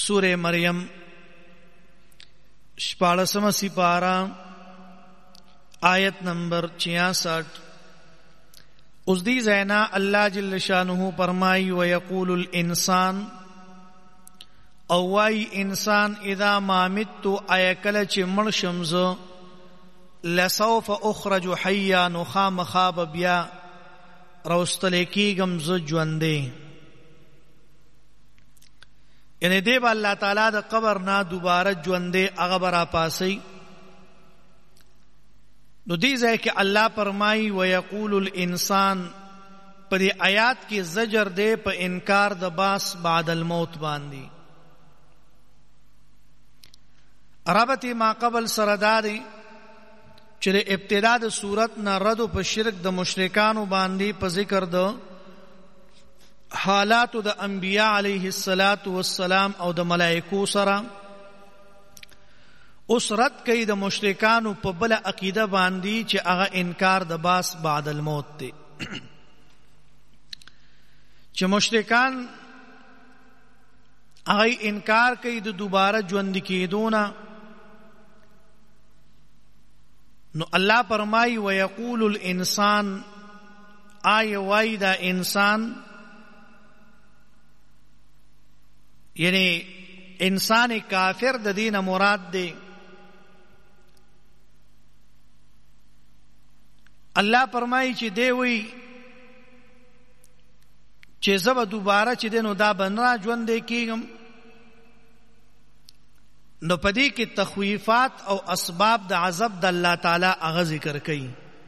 سورہ مریم 14 سپارہ آیت نمبر 66. اس دی زینا اللہ جل شانہ فرمائی وَيَقُولُ الْإِنسان اوائی انسان اذا ما مت ایکل چی مرشمز لسوف اخرج حیا نخام خواب بیا روستلیکیگم ز جوندے. یعنی دے با اللہ تعالیٰ دا قبر نا دوبارہ جوندے اغبرا پاسی. نو دیز ہے کہ اللہ فرمائی وَيَقُولُ الْإِنسان پر آیات کی زجر دے پا انکار دا باس بعد الموت باندی. ربط ما قبل سردادی چلے ابتدا دا صورت نا ردو پا شرک دا مشرکانو باندی پا ذکر دا حالاتو دا انبیاء علیہ السلام او دا ملائکو سرا اس رد کئی دا مشرکانو پا بلا عقیدہ باندی چے اغا انکار دا باس بعد الموت تے. چے مشرکان اغای انکار کئی دا دوبارہ جوند کی دونا. نو اللہ فرمائی وَيَقُولُ الْإِنسان آئے وائی دا انسان یعنی انسان کافر دا دین مراد دے. اللہ فرمائی چی دے وی چی زب دوبارہ چی دے نو دا بنرا جون دے کیگم. نو پدی کی تخویفات او اسباب دا عذاب دا اللہ تعالی اغا ذکر کئی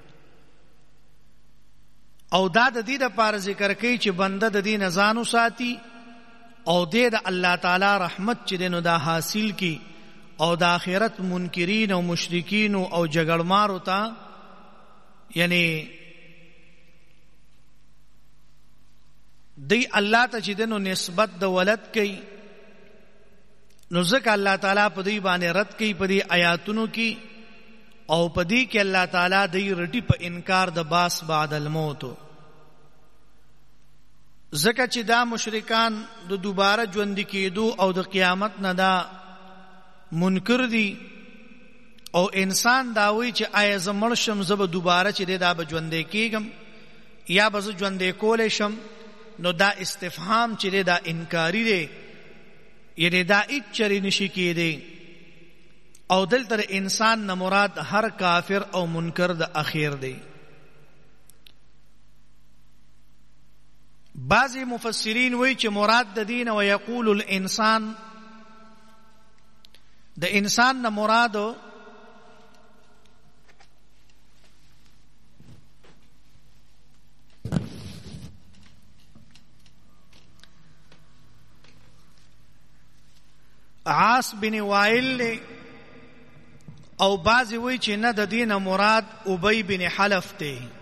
او دا دا دی دا پار ذکر کئی چی بندہ دا دی نزانو ساتی او دے دا اللہ تعالی رحمت چی دے نو دا حاصل کی او دا آخرت منکرین او مشرکین او جگڑمارو تا یعنی دی اللہ تا چی دے نو نسبت دا ولد کئی. نو ذکر اللہ تعالیٰ پا دی بانے رد کی پا دی آیاتنو کی او پا دی کہ اللہ تعالیٰ دی رٹی پا انکار دا باس بعد الموتو. ذکر چی دا مشرکان دا دوبارہ جوندی کی دو او دا قیامت نا دا منکر دی او انسان داوی چی آیا زمرشم زب دوبارہ چی دے دا با جوندے کیگم یا بز جوندے کولشم. نو دا استفہام چی دے دا انکاری دے یعنی دا اچری نشی کی دے او دل تر انسان نمراد ہر کافر او منکر دا اخیر دے. بعضی مفسرین وی چھ مراد دا دین ویقول الانسان دا انسان نمرادو عاص بن وائل لے او بعضی وی چی نا دا دین مراد ابی بن حلف تے.